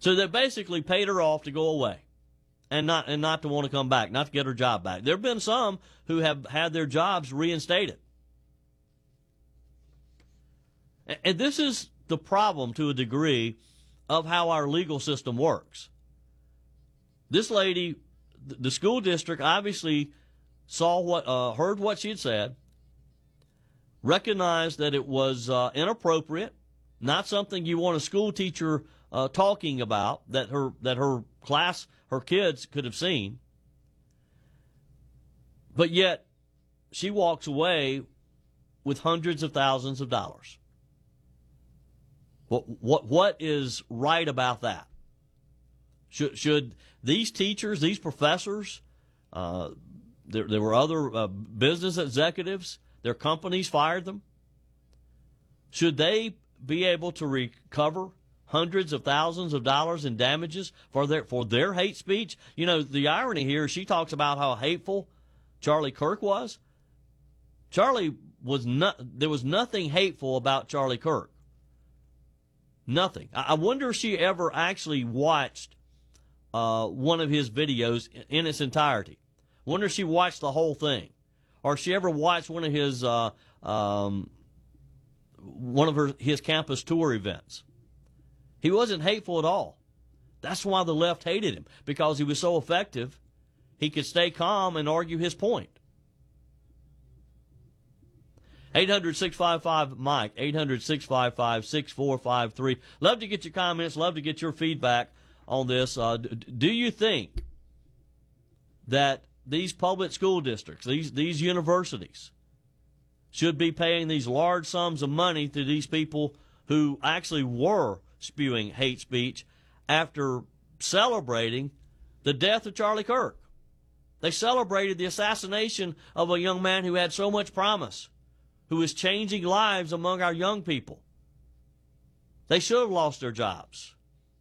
So they basically paid her off to go away and not to want to come back, not to get her job back. There have been some who have had their jobs reinstated. And this is the problem to a degree of how our legal system works. This lady, the school district obviously heard what she had said, recognized that it was inappropriate, not something you want a school teacher talking about, that her class, her kids could have seen. But yet, she walks away with hundreds of thousands of dollars. What is right about that? Should these teachers, these professors, there were other business executives, their companies fired them. Should they be able to recover hundreds of thousands of dollars in damages for their hate speech? You know, the irony here, she talks about how hateful Charlie Kirk was. There was nothing hateful about Charlie Kirk. Nothing. I wonder if she ever actually watched one of his videos in its entirety. I wonder if she watched the whole thing, or if she ever watched one of his campus tour events. He wasn't hateful at all. That's why the left hated him, because he was so effective. He could stay calm and argue his point. 800-655-MIKE, 800-655-6453. Love to get your comments, love to get your feedback on this. Do you think that these public school districts, these universities, should be paying these large sums of money to these people who actually were spewing hate speech after celebrating the death of Charlie Kirk? They celebrated the assassination of a young man who had so much promise, who is changing lives among our young people. They should have lost their jobs.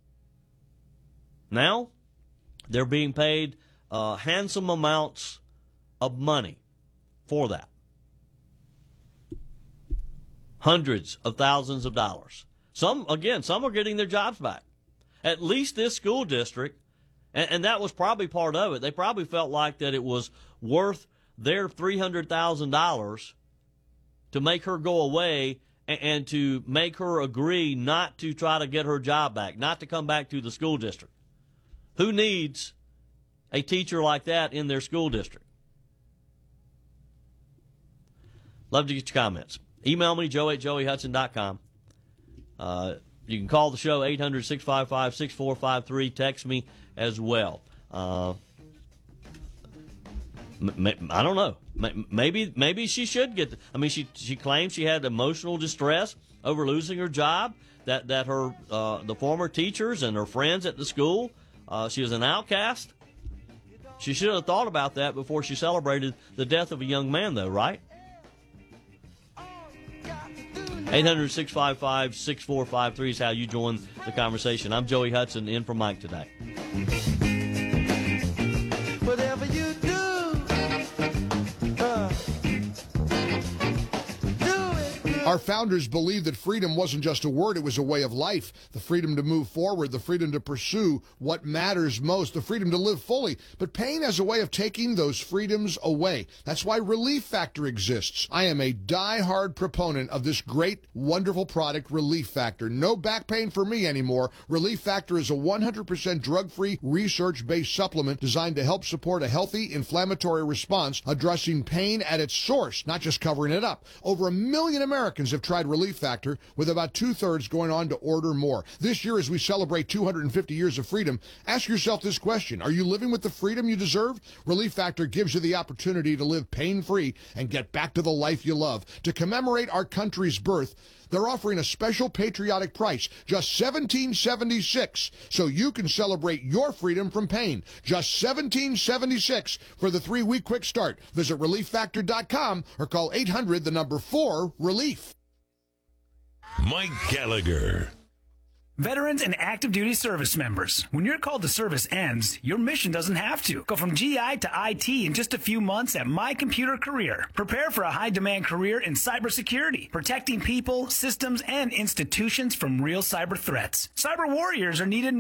Now, they're being paid handsome amounts of money for that. Hundreds of thousands of dollars. Some are getting their jobs back. At least this school district, and that was probably part of it. They probably felt like that it was worth their $300,000 to make her go away and to make her agree not to try to get her job back, not to come back to the school district. Who needs a teacher like that in their school district? Love to get your comments. Email me, joe@joeyhudson.com. You can call the show, 800-655-6453. Text me as well. I don't know. Maybe she should get. She claims she had emotional distress over losing her job. That her the former teachers and her friends at the school, she was an outcast. She should have thought about that before she celebrated the death of a young man, though, right? 800-655-6453 is how you join the conversation. I'm Joey Hudson, in for Mike today. Whatever you do, Our founders believed that freedom wasn't just a word, it was a way of life. The freedom to move forward, the freedom to pursue what matters most, the freedom to live fully. But pain has a way of taking those freedoms away. That's why Relief Factor exists. I am a die-hard proponent of this great, wonderful product, Relief Factor. No back pain for me anymore. Relief Factor is a 100% drug-free, research-based supplement designed to help support a healthy inflammatory response, addressing pain at its source, not just covering it up. Over 1 million Americans have tried Relief Factor, with about 2/3 going on to order more. This year, as we celebrate 250 years of freedom, ask yourself this question: are you living with the freedom you deserve? Relief Factor gives you the opportunity to live pain-free and get back to the life you love. To commemorate our country's birth, they're offering a special patriotic price, just $17.76, so you can celebrate your freedom from pain. Just $17.76 for the 3-week quick start. Visit ReliefFactor.com or call 800-4-RELIEF. Mike Gallagher. Veterans and active duty service members, when your call to service ends, your mission doesn't have to. Go from GI to IT in just a few months at My Computer Career. Prepare for a high-demand career in cybersecurity, protecting people, systems, and institutions from real cyber threats. Cyber warriors are needed